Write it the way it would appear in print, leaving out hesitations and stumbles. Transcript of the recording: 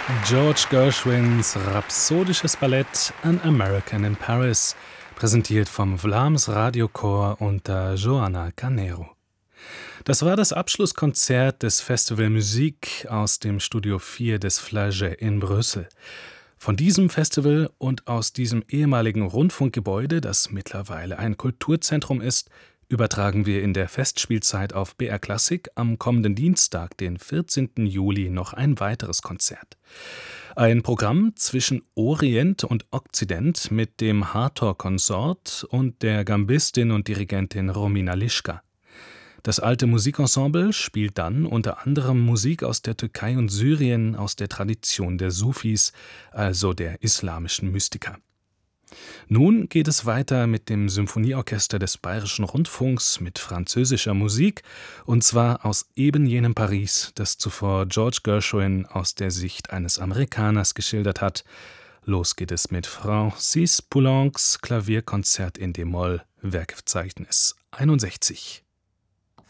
George Gershwins rhapsodisches Ballett An American in Paris, präsentiert vom Vlaams Radiochor unter Joanna Carneiro. Das war das Abschlusskonzert des Festival Musique aus dem Studio 4 des Flagey in Brüssel. Von diesem Festival und aus diesem ehemaligen Rundfunkgebäude, das mittlerweile ein Kulturzentrum ist, übertragen wir in der Festspielzeit auf BR Klassik am kommenden Dienstag, den 14. Juli, noch ein weiteres Konzert. Ein Programm zwischen Orient und Okzident mit dem Hathor-Konsort und der Gambistin und Dirigentin Romina Lischka. Das alte Musikensemble spielt dann unter anderem Musik aus der Türkei und Syrien aus der Tradition der Sufis, also der islamischen Mystiker. Nun geht es weiter mit dem Symphonieorchester des Bayerischen Rundfunks mit französischer Musik, und zwar aus eben jenem Paris, das zuvor George Gershwin aus der Sicht eines Amerikaners geschildert hat. Los geht es mit Francis Poulencs Klavierkonzert in d-Moll, Werkverzeichnis 61.